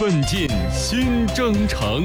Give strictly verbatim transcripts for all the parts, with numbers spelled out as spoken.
奋进新征程。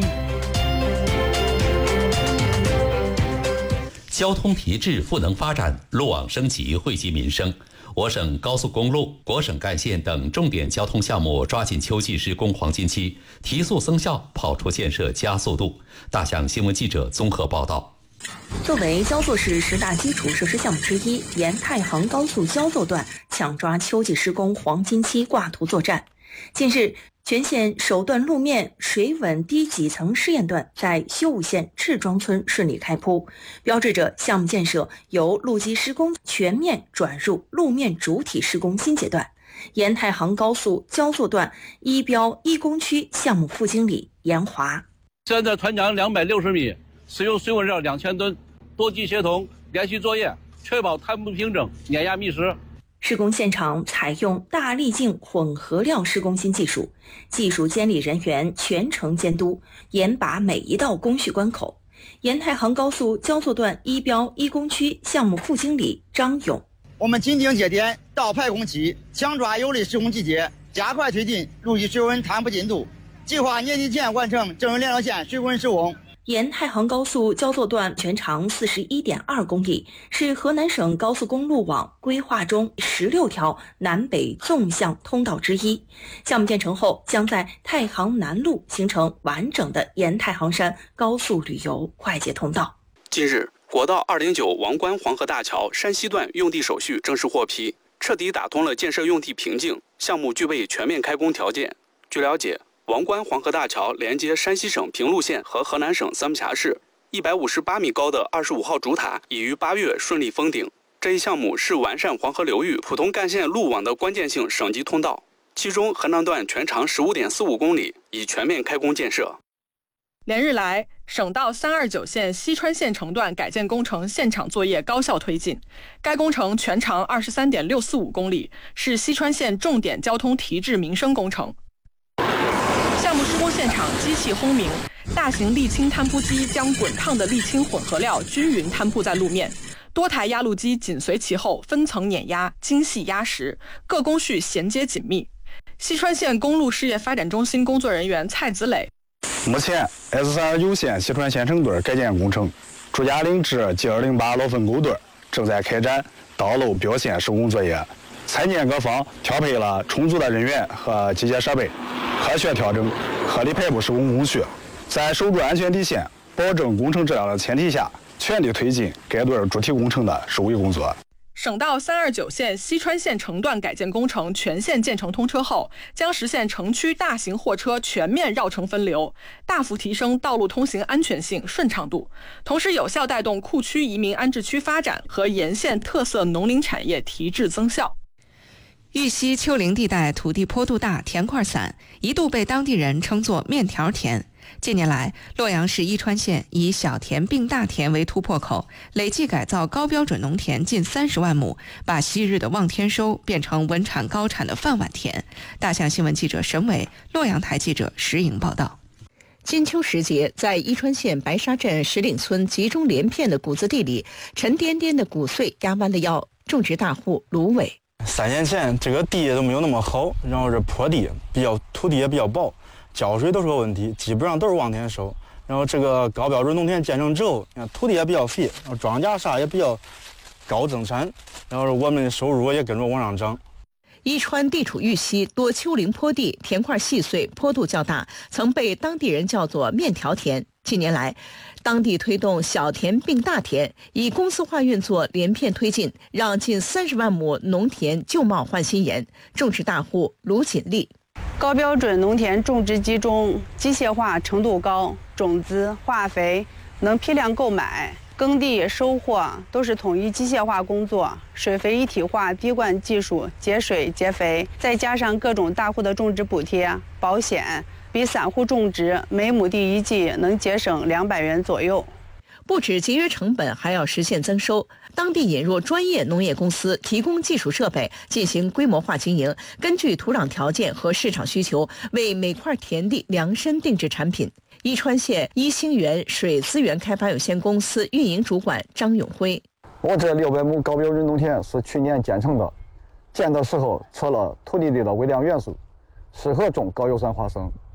交通提质赋能发展，路网升级惠及民生。我省高速公路、国省干线等重点交通项目抓紧秋季施工黄金期，提速增效，跑出建设加速度。大象新闻记者综合报道。 作为焦作市十大基础设施项目之一，沿太行高速焦作段抢抓秋季施工黄金期挂图作战。近日，全县首段路面水稳低几层试验段在修武县赤庄村顺利开铺，标志着项目建设由路基施工全面转入路面主体施工新阶段。沿太行高速焦作段一标一工区项目副经理严华： 现在船长两百六十米，使用水稳料两千吨，多级协同，连续作业，确保摊铺平整，碾压密实。 施工现场采用大粒径混合料施工新技术，技术监理人员全程监督，严把每一道工序关口。沿太行高速焦作段一标一工区项目副经理张勇： 我们紧盯节点，倒排工期，强抓有利施工季节，加快推进路基水稳摊铺进度，计划年底前完成郑州两条线水稳施工。 沿太行高速焦作段全长 四十一点二公里，是河南省高速公路网规划中十六条南北纵向通道之一。项目建成后，将在太行南路形成完整的沿太行山高速旅游快捷通道。 近日，国道二零九王关黄河大桥山西段用地手续正式获批，彻底打通了建设用地瓶颈，项目具备全面开工条件。据了解，王关黄河大桥连接山西省平陆县和河南省三不峡市，一百五十八米高的二十五号主塔已于八月顺利封顶。这一项目是完善黄河流域普通干线路网的关键性省级通道，其中河南段全长 十五点四五公里，已全面开工建设。 连日来，省道三二九线西川县城段改建工程现场作业高效推进。该工程全长 二十三点六四五公里，是西川县重点交通提质民生工程。项目施工现场机器轰鸣，大型沥青摊铺机将滚烫的沥青混合料均匀摊铺在路面，多台压路机紧随其后，分层碾压，精细压实，各工序衔接紧密。西川县公路事业发展中心工作人员蔡子磊： 目前 S 三二九线西川县城段改建工程朱家岭至 G 二零八老分沟段正在开展道路标线施工作业，参建各方调配了充足的人员和机械设备，科学调整、合理排布施工工序，在守住安全底线、保证工程质量的前提下，全力推进该段主体工程的收尾工作。 省道三二九线西川县城段改建工程全线建成通车后，将实现城区大型货车全面绕城分流，大幅提升道路通行安全性、顺畅度，同时有效带动库区移民安置区发展和沿线特色农林产业提质增效。 玉溪丘陵地带土地坡度大，田块散，一度被当地人称作面条田。近年来，洛阳市伊川县以小田并大田为突破口，累计改造高标准农田近三十万亩，把昔日的望天收变成稳产高产的饭碗田。大象新闻记者沈伟，洛阳台记者石莹报道。 金秋时节，在伊川县白沙镇石岭村集中连片的谷子地里，沉甸甸的谷穗压弯了腰，种植大户芦苇。 三年前这个地都没有那么好，然后这坡地比较土地也比较薄，浇水都是个问题，基本上都是望天收。然后这个高标准农田建成之后，土地也比较肥，然后庄稼啥也比较高增产，然后我们的收入也跟着往上涨。 伊川地处玉溪，多丘陵坡地，田块细碎，坡度较大，曾被当地人叫做面条田。近年来，当地推动小田并大田，以公司化运作连片推进，让近三十万亩农田旧貌换新颜。种植大户卢锦丽： 高标准农田种植集中，机械化程度高，种子、化肥能批量购买，耕地收获都是统一机械化工作，水肥一体化滴灌技术，节水节肥，再加上各种大户的种植补贴、保险，比散户种植每亩地一季能节省两百元左右。 不止节约成本，还要实现增收。当地引入专业农业公司，提供技术设备，进行规模化经营，根据土壤条件和市场需求，为每块田地量身定制产品。伊川县一星源水资源开发有限公司运营主管张永辉： 我这六百亩高标准农田是去年建成的，建的时候测了土地里的微量元素，适合种高油酸花生。